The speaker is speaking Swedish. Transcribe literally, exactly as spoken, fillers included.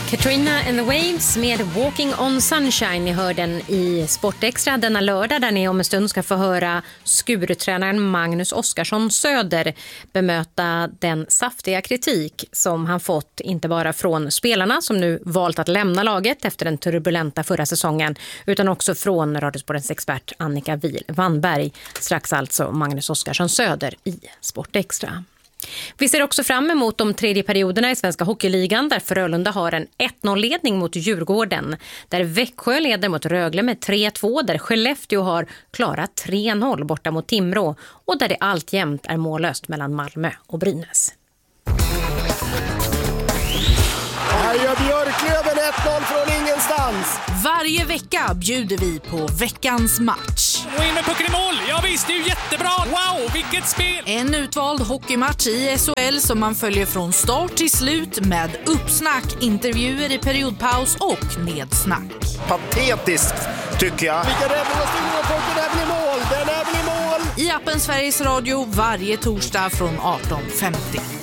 Katrina and the Waves med Walking on Sunshine. Ni hör den i Sportextra denna lördag, där ni om en stund ska få höra skurtränaren Magnus Oskarsson Söder bemöta den saftiga kritik som han fått, inte bara från spelarna som nu valt att lämna laget efter den turbulenta förra säsongen, utan också från Radiosportens expert Annika Wihl-Wannberg. Strax alltså Magnus Oskarsson Söder i Sportextra. Vi ser också fram emot de tredje perioderna i Svenska Hockeyligan, där Frölunda har en ett noll-ledning mot Djurgården, där Växjö leder mot Rögle med tre två, där Skellefteå har klarat tre noll borta mot Timrå och där det alltjämt är mållöst mellan Malmö och Brynäs. Här gör Björklöven ett noll från ingenstans. Varje vecka bjuder vi på veckans match. Och in med pucken i mål. Ja visst, det är ju jättebra. Wow, vilket spel! En utvald hockeymatch i S H L som man följer från start till slut med uppsnack, intervjuer i periodpaus och nedsnack. Patetiskt tycker jag. Vilka räddningar styr och pucken är väl i mål. Den är väl i mål. I appen Sveriges Radio varje torsdag från arton femtio.